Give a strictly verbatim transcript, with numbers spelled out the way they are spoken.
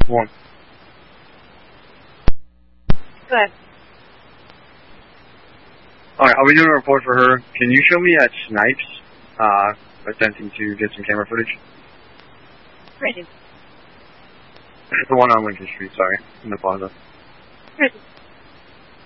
One. Go ahead. Alright, I'll be doing a report for her. Can you show me at Snipes, uh, attempting to get some camera footage? Ready. The one on Lincoln Street, sorry, in the plaza. Ready.